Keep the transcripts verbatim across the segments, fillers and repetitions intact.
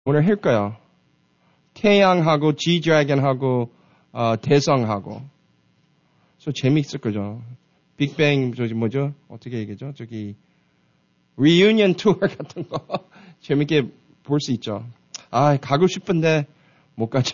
오늘 할 거야. 태양하고 G-Dragon하고 어, 대성하고. 그래서 재밌을 거죠. 빅뱅 저기 뭐죠? 어떻게 얘기죠? 저기 리유니언 투어 같은 거 재밌게 볼 수 있죠. 아, 가고 싶은데 못 가죠.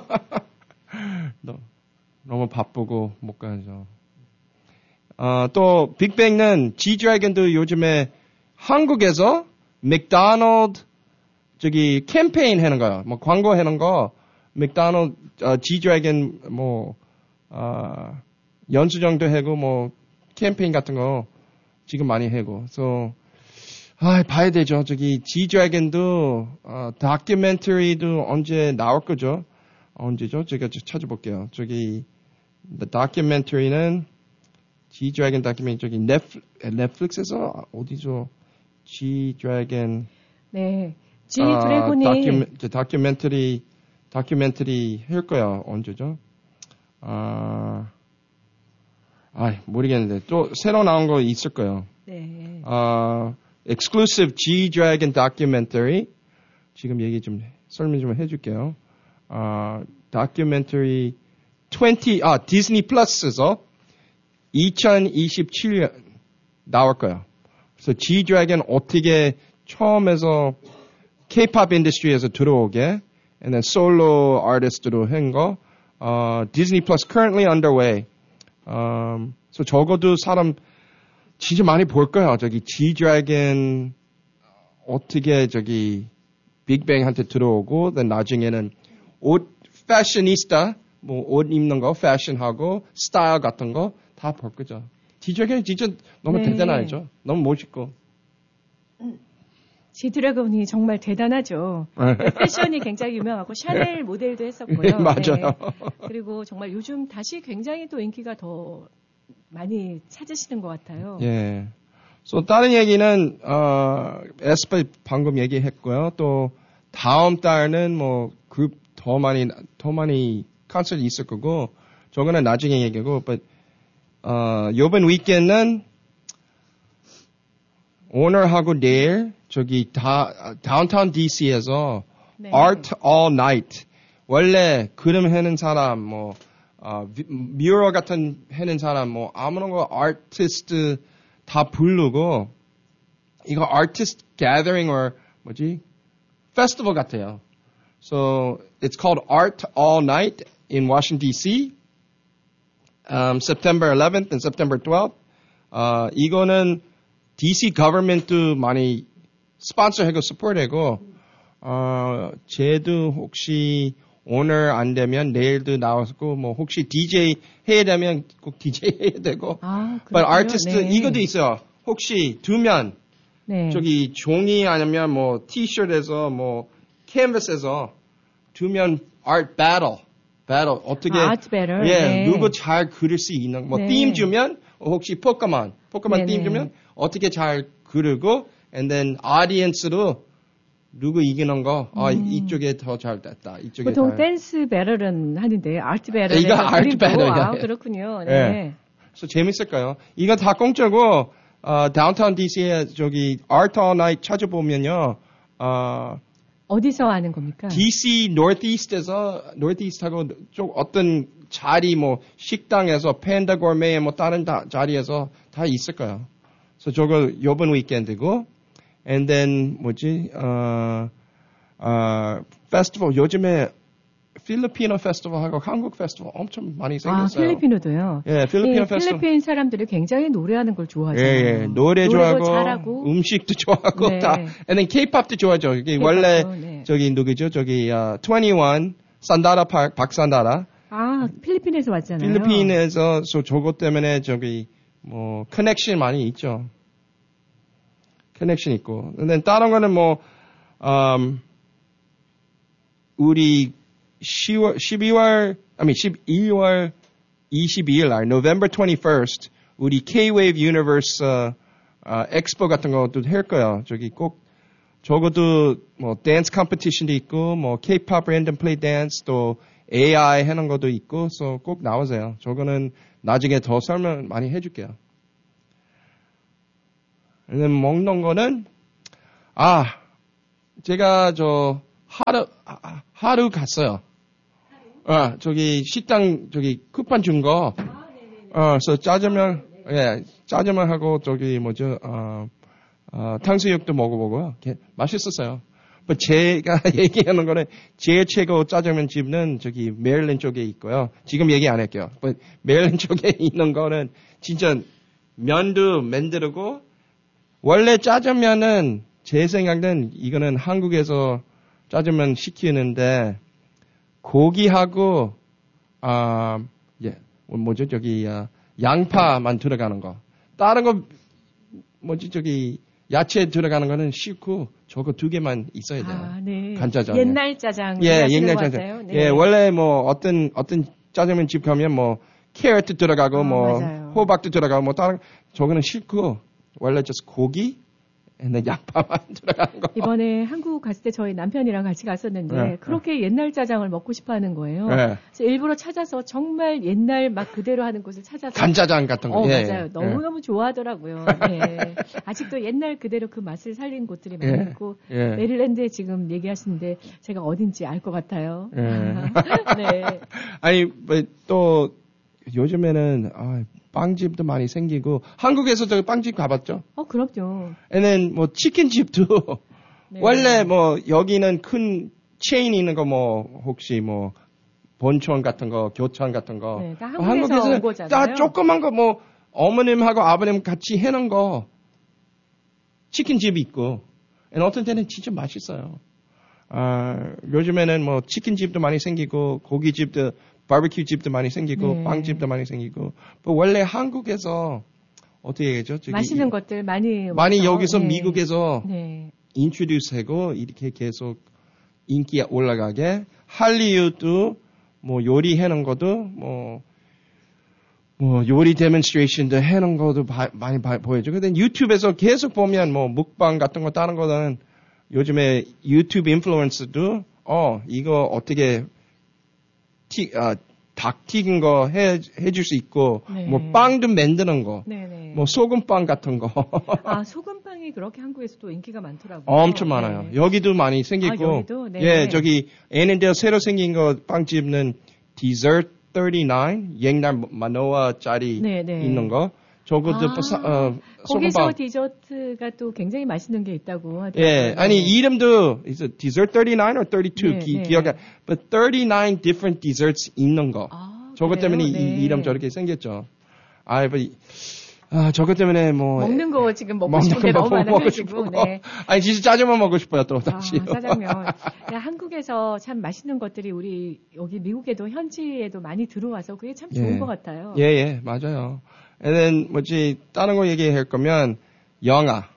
너무 바쁘고 못 가죠. 어, 또 빅뱅은 G-Dragon도 요즘에 한국에서 맥도날드 저기 캠페인 하는 거야. 뭐 광고 하는 거 맥도날드 어, G-Dragon 뭐 어, 연수정도 하고 뭐 캠페인 같은 거 지금 많이 하고. 그래서 아, 봐야 되죠. 저기 G-Dragon도 어, 다큐멘터리도 언제 나올 거죠? 언제죠? 제가 찾아볼게요. 저기 다큐멘터리는 G-Dragon 다큐멘터리 저기 넷플, 넷플릭스에서 어디죠? G-Dragon 네. G-Dragon이 아, 다큐, 다큐멘터리 다큐멘터리 할 거야. 언제죠? 아, 아 모르겠는데 또 새로 나온 거 있을 거예요. 네. 아, exclusive G-Dragon documentary 지금 얘기 좀 설명 좀 해줄게요. 아, 다큐멘터리 이십 아 디즈니 플러스에서 이천이십칠 년 나올 거예요. 그래서 G-Dragon 어떻게 처음에서 K-pop 인더스트리에서 들어오게, and then solo artist로 한 거, uh, Disney Plus currently underway. Um, so 적어도 사람 진짜 많이 볼 거야. 저기 G-Dragon 어떻게 저기 빅뱅한테 들어오고, then 나중에는 옷 패셔니스타, 뭐 옷 입는 거, 패션하고 스타일 같은 거 다 볼 거죠. G-Dragon 진짜 너무 네. 대단하죠. 너무 멋있고. G-Dragon이 정말 대단하죠. 패션이 굉장히 유명하고 샤넬 모델도 했었고요. 네, 맞아요. 네. 그리고 정말 요즘 다시 굉장히 또 인기가 더 많이 찾으시는 것 같아요. 예. So, 다른 얘기는 어, 에스파 방금 얘기했고요. 또 다음 달은 뭐 그룹 더 많이 더 많이 콘서트 있을 거고, 저거는 나중에 얘기하고, but 어, 이번 위켄드는 오늘하고 내일 저기 다 다운타운 디씨에서 네. Art All Night 원래 그림 하는 사람 뭐 어, 뮤럴 같은 하는 사람 뭐 아무런 거 아티스트 다 부르고 이거 artist gathering or 뭐지 festival 같아요. So it's called Art All Night in Washington D C. Um, September eleventh and September twelfth. 어, 이거는 디씨 government도 많이 스폰서하고 서포트하고 어, 쟤도 혹시 오늘 안 되면 내일도 나왔고 뭐 혹시 디제이 해야 되면 꼭 디제이 해야 되고. 아, But artist 네. 이것도 있어요. 혹시 두면 네. 저기 종이 아니면 뭐 티셔츠에서 뭐 캔버스에서 두면 art battle, battle 어떻게 아, art battle. 예 네. 누구 잘 그릴 수 있는 뭐 네. theme 주면 혹시 포켓몬 포켓몬 네네. theme 주면 어떻게 잘 그리고 and then audience로 누구 이기는 거 아, 음. 이쪽에 더 잘 됐다 이쪽에 보통 잘. 댄스 배럴은 하는데 아트 배럴 이거 아트 배럴, 아, 예. 그렇군요. 네. 예. 그래서 재밌을까요? 이거 다 공짜고 어, 다운타운 디씨에 저기 Art All Night 찾아보면요. 어, 어디서 하는 겁니까? 디씨 Northeast에서 Northeast하고 좀 어떤 자리 뭐 식당에서 팬다 고르메 뭐 다른 다, 자리에서 다 있을 거예요. 그래서 저거 요번 위켄드고, and then 뭐지 어, 어, 페스티벌 요즘에 필리핀어 페스티벌하고 한국 페스티벌 엄청 많이 생겼어요. 아, 필리핀어도요. 예, 필리핀어 예, 페스티벌. 필리핀 사람들이 굉장히 노래하는 걸 좋아하잖아요. 예, 예. 노래 좋아하고, 잘하고, 음식도 좋아하고, 네. 다. And then K-팝도 좋아하죠. 이게 K-팝도, 원래, 네. 저기, 누구죠? 저기, 어, 이십일, 산다라 파, 박산다라. 아, 필리핀에서 왔잖아요. 필리핀에서, 저, 저것 때문에 저기, 뭐, 커넥션 많이 있죠. 커넥션 있고. And then 다른 거는 뭐, 음, 우리, 시월, 십이월, I mean, 십이월 이십이일 날, November twenty-first, 우리 K-Wave Universe, 어, 어, 엑스포 같은 것도 할 거예요. 저기 꼭, 적어도 뭐, 댄스 컴피티션도 있고, 뭐, K-pop 랜덤 플레이 댄스, 또 에이아이 하는 것도 있고, so 꼭 나오세요. 저거는 나중에 더 설명 많이 해줄게요. 먹는 거는, 아, 제가 저, 하루 하, 하루 갔어요. 어, 저기 식당 저기 쿠폰 준 거. 아, 네네네. 어, 그래서 짜장면 예, 짜장면 하고 저기 뭐죠? 어, 어, 탕수육도 먹어보고요. 맛있었어요. 뭐 제가 얘기하는 거는 제일 최고 짜장면 집은 저기 메릴랜드 쪽에 있고요. 지금 얘기 안 할게요. 메릴랜드 쪽에 있는 거는 진짜 면도 만들고 원래 짜장면은 제 생각은 이거는 한국에서 짜장면 시키는데 고기하고 아 예, 뭐죠 저기 아, 양파만 들어가는 거. 다른 거 뭐지 저기 야채 들어가는 거는 싫고 저거 두 개만 있어야 돼요. 아, 네. 간짜장. 옛날 짜장. 예, 옛날 짜장. 네. 예, 원래 뭐 어떤 어떤 짜장면 집 가면 뭐 캐럿도 들어가고 어, 뭐 맞아요. 호박도 들어가고 뭐 다른 저거는 싫고 원래 just 고기 근데 양파만 들어가는 거. 이번에 한국 갔을 때 저희 남편이랑 같이 갔었는데 네, 그렇게 옛날 짜장을 먹고 싶어 하는 거예요. 네. 그래서 일부러 찾아서 정말 옛날 맛 그대로 하는 곳을 찾아서 간짜장 같은 거. 어, 예, 맞아요. 예. 너무너무 좋아하더라고요. 네. 아직도 옛날 그대로 그 맛을 살린 곳들이 많이 예, 있고 예. 메릴랜드에 지금 얘기하시는데 제가 어딘지 알 것 같아요. 예. 네. 아니 뭐 또 요즘에는 아, 빵집도 많이 생기고 한국에서 저 빵집 가봤죠? 어, 그럼요. 얘는 뭐 치킨집도 네. 원래 뭐 여기는 큰 체인 있는 거 뭐 혹시 뭐 본촌 같은 거 교촌 같은 거 네, 다 한국에서 온 거잖아요. 다 조그만 거 뭐 어머님하고 아버님 같이 해놓은 거 치킨집이 있고 어떤 때는 진짜 맛있어요. 아, 요즘에는 뭐 치킨집도 많이 생기고 고기집도 바비큐 집도 많이 생기고 네. 빵집도 많이 생기고 뭐 원래 한국에서 어떻게 얘기하죠? 저기 맛있는 것들 많이 많이 와서, 여기서 네. 미국에서 네. 인트로듀스하고 이렇게 계속 인기 올라가게 할리우드 뭐 요리 해놓은 것도 뭐, 뭐 요리 데몬스트레이션도 해놓은 것도 바, 많이 바, 보여주고 근데 유튜브에서 계속 보면 뭐 묵방 같은 거 다른 거는 요즘에 유튜브 인플루언서도 어 이거 어떻게 튀, 아, 닭 튀긴 거 해, 해줄 수 있고, 네. 뭐 빵도 만드는 거, 네네. 뭐 소금빵 같은 거. 아, 소금빵이 그렇게 한국에서도 인기가 많더라고요. 엄청 많아요. 네. 여기도 많이 생기고. 아, 여기도? 네. 예, 저기, 애는데 새로 생긴 거 빵집은 Dessert 삼십구, 옛날 마노아짜리 네, 네. 있는 거. 저것도 아, 사, 어, 거기서 소금빵. 디저트가 또 굉장히 맛있는 게 있다고 하더라고요. 예, 아니 네. 이름도 is it Dessert 삼십구 or 삼십이 네, 기, 네. 기억이 안. But thirty-nine different desserts 있는 거. 아, 저것 그래요? 때문에 이, 네. 이름 저렇게 생겼죠. 아, 뭐, 이- 아, 저것 때문에 뭐. 먹는 거 지금 먹고 먹는 싶은 게 거 너무 먹고 많아가지고. 싶고. 네. 아니, 진짜 짜장면 먹고 싶어요, 또 아, 다시. 짜장면. 야, 한국에서 참 맛있는 것들이 우리 여기 미국에도 현지에도 많이 들어와서 그게 참 좋은 예. 것 같아요. 예, 예, 맞아요. And then, 뭐지, 다른 거 얘기할 거면, 영화.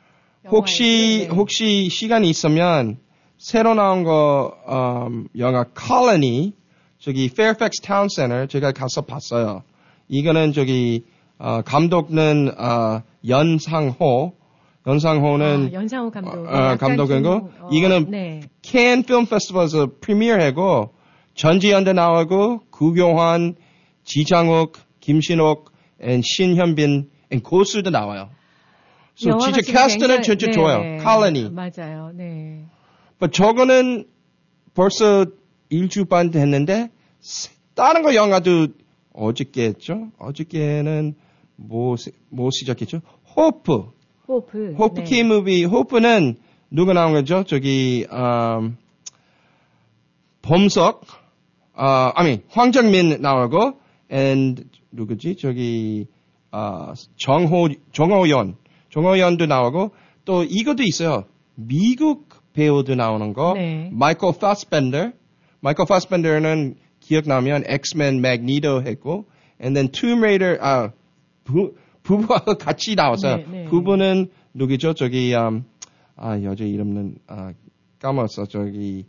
혹시, 영화에, 네. 혹시 시간이 있으면, 새로 나온 거, 음, 영화 Colony, 저기 Fairfax Town Center, 제가 가서 봤어요. 이거는 저기, 어, 감독은, 어, 연상호. 연상호는, 아, 연상호 감독. 어, 어, 감독이고, 어, 이거는 네. 캔 필름 페스티벌에서 프리미어하고, 전지현도 나오고, 구경환, 지장욱, 김신옥, and 신현빈, and 고수도 나와요. So 영화가 진짜 지금 캐스트는 굉장히- 진짜 네, 좋아요. Colony. 맞아요. 네. But 저거는 벌써 일주 반 됐는데, 다른 거 영화도 어저께 했죠? 어저께는 뭐, 뭐 시작했죠? 호프. 호프. 호프 네. K-무비. 호프는 누가 나온 거죠? 저기, 음, 범석, 아, 아니, 황정민 나오고, and, 누구지? 저기, 아, 정호, 정호연. 정호연도 나오고, 또 이것도 있어요. 미국 배우도 나오는 거. 네. 마이클 파스벤더. 마이클 파스벤더는 기억나면 엑스맨 매그니토 했고, and then Tomb Raider, 아, 부, 부부하고 같이 나왔어요. 네, 네. 부부는 누구죠? 저기, 음, 아, 여자 이름은, 아, 까먹었어. 저기,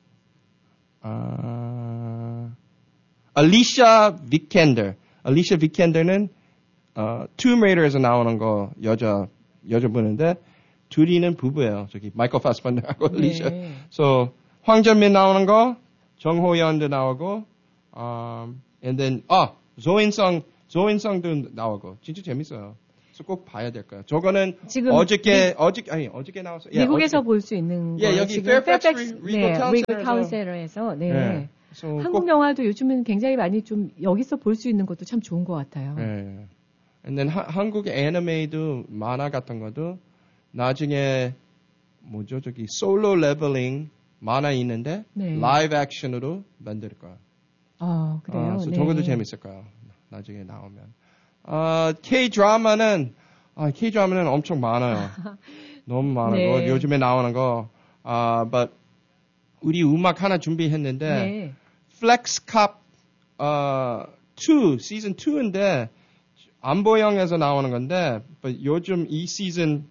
아, 알리샤 비켄더. 알리샤 비켄더는, 어, Tomb Raider에서 나오는 거, 여자, 여자분인데, 둘이는 부부예요. 저기, 마이클 파스벤더하고 네. 알리샤. So, 황정민 나오는 거, 정호연도 나오고, um, and then, 아, 조인성, 조인성도 나오고, 진짜 재밌어요. 그래서 꼭 봐야 될 거예요. 저거는 지금 어저께 미, 어저께 아니 어저께 나왔어. 예, 미국에서 어저께. 볼 수 있는 예, 거 여기 지금 페어팩스 페어팩스 네, 리그 카운셀러에서 네. 네. 한국 꼭, 영화도 요즘은 굉장히 많이 좀 여기서 볼 수 있는 것도 참 좋은 것 같아요. 네. And then 하, 한국 애니메이도 만화 같은 것도 나중에 뭐죠 저기 솔로 레벨링 만화 있는데 네. 라이브 액션으로 만들 거야. 아 그래요. 어, 그래서 네. 저것도 재밌을 거예요. 나중에 나오면. 어, K 드라마는 아, K 드라마는 엄청 많아요. 너무 많아요. 네. 요즘에 나오는 거. 아, but 우리 음악 하나 준비했는데 네. 플렉스캅 어, 이 시즌 이인데 안보영에서 나오는 건데 but 요즘 이 시즌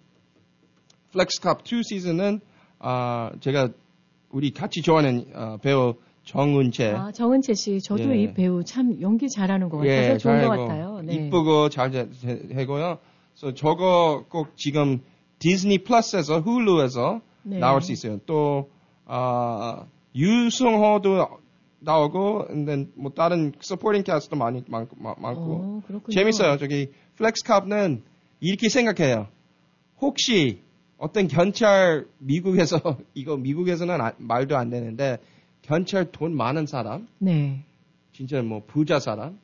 플렉스캅 이 시즌은 아, 제가 우리 같이 좋아하는 어, 배우 정은채. 아, 정은채 씨, 저도 예. 이 배우 참 연기 잘하는 것 같아서 예, 좋은 것 잘하고, 같아요. 네. 이쁘고 잘 되고요. 그래서 저거 꼭 지금 디즈니 플러스에서 훌루에서 네. 나올 수 있어요. 또 아, 유승호도 나오고, 근데 뭐 다른 서포팅 캐스트도 많이 많고 많고 오, 그렇군요. 재밌어요. 저기 플렉스캅은 이렇게 생각해요. 혹시 어떤 경찰 미국에서 이거 미국에서는 아, 말도 안 되는데 경찰 돈 많은 사람, 네. 진짜 뭐 부자 사람,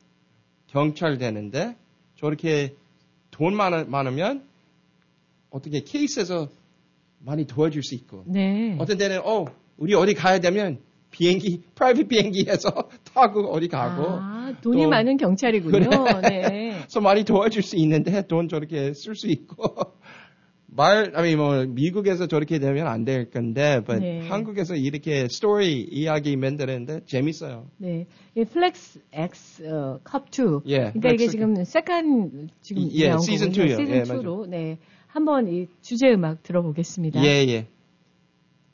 경찰 되는데 저렇게 돈 많아, 많으면 어떻게 케이스에서 많이 도와줄 수 있고, 네. 어떤 때는 어 우리 어디 가야 되면 비행기, 프라이빗 비행기에서 타고 어디 가고. 아, 돈이 또, 많은 경찰이군요. 그래. 네. 그래서 많이 도와줄 수 있는데 돈 저렇게 쓸 수 있고. 말, 아니, 뭐, 미국에서 저렇게 되면 안 될 건데, but 네. 한국에서 이렇게 스토리 이야기 만드는데 재밌어요. 네. 이 플렉스 X 어, 컵 이. 예. 그러니까 이게 지금 세컨 지금 예, 나온 시즌 거군요. 이요. 시즌 예, 이로 네. 한번 이 주제 음악 들어보겠습니다. 예, 예.